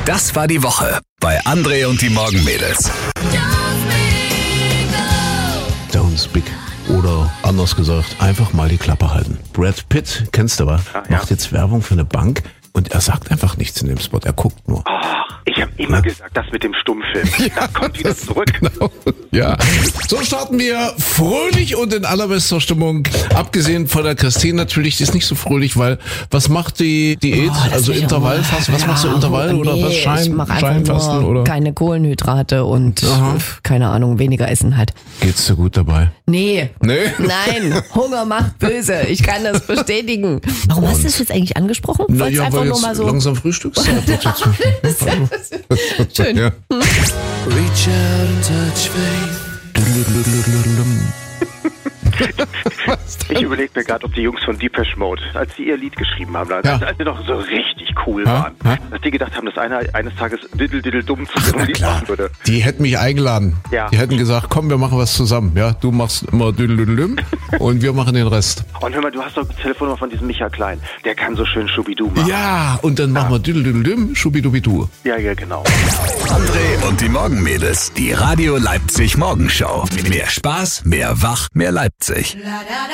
Das war die Woche bei André und die Morgenmädels. Don't speak. Oder anders gesagt, einfach mal die Klappe halten. Brad Pitt, kennst du was? Ja. Macht jetzt Werbung für eine Bank und er sagt einfach nichts in dem Spot. Er guckt nur. Ich habe immer gesagt, das mit dem Stummfilm. Das kommt wieder zurück. Genau. Ja. So starten wir fröhlich und in allerbester Stimmung. Abgesehen von der Christine natürlich, die ist nicht so fröhlich, weil was macht die Diät? Also Intervallfasten, was machst du, Intervall oder was? Ich mache einfach Scheinfasten nur oder? keine Kohlenhydrate und keine Ahnung, weniger essen halt. Geht's dir gut dabei? Nee. Nee? Nein, Hunger macht böse. Ich kann das bestätigen. Warum hast du das jetzt eigentlich angesprochen? Wolltest Naja, einfach weil nur jetzt mal so. langsam Frühstückszeit wird. Schön. Ja. Reach out and touch faith. Ich überlege mir gerade, ob die Jungs von Depeche Mode, als sie ihr Lied geschrieben haben, als sie noch so richtig cool waren, dass die gedacht haben, dass einer eines Tages diddle dumm zu so einem Lied machen würde. Die hätten mich eingeladen. Ja. Die hätten gesagt, komm, wir machen was zusammen. Ja, du machst immer Düdelüdelüm und wir machen den Rest. Und hör mal, du hast doch die Telefonnummer von diesem Micha Klein. Der kann so schön Schubidu machen. Ja, und dann machen wir Düdelüdelüm, Schubidubidu. Ja, genau. André und die Morgenmädels. Die Radio Leipzig Morgenshow. Mehr Spaß, mehr Wach, mehr Leipzig.